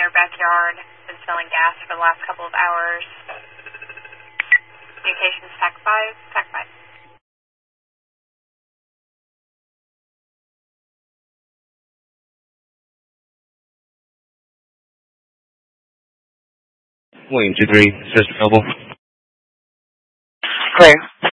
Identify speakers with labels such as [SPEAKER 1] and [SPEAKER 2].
[SPEAKER 1] their backyard. Been selling gas for the last couple of hours. Communications TAC 5, TAC 5.
[SPEAKER 2] William 23, Sister Noble.
[SPEAKER 3] Clear.